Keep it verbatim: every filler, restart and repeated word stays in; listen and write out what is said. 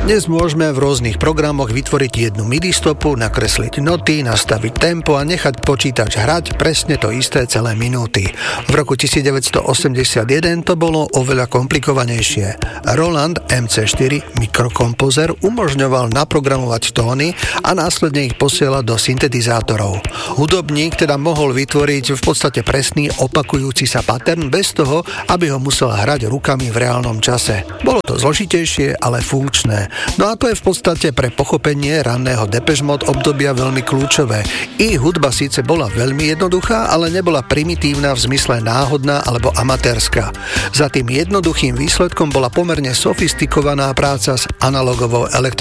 Dnes môžeme v rôznych programoch vytvoriť jednu midi stopu, nakresliť noty, nastaviť tempo a nechať počítač hrať presne to isté celé minúty. V roku devätnásťstoosemdesiatjeden to bolo oveľa komplikovanejšie. Roland em cé štyri mikrokompozer umožňoval naprogramovať tóny a následne ich posielať do syntetizátorov. Hudobník teda mohol vytvoriť v podstate presný opakujúci sa pattern bez toho, aby ho musel hrať rukami v reálnom čase. Bolo to zložitejšie, ale funkčné. No a to je v podstate pre pochopenie ranného Depeche Mode obdobia veľmi kľúčové. Ich hudba síce bola veľmi jednoduchá, ale nebola primitívna v zmysle náhodná alebo amatérska. Za tým jednoduchým výsledkom bola pomerne sofistikovaná práca s analogovou elektronikou.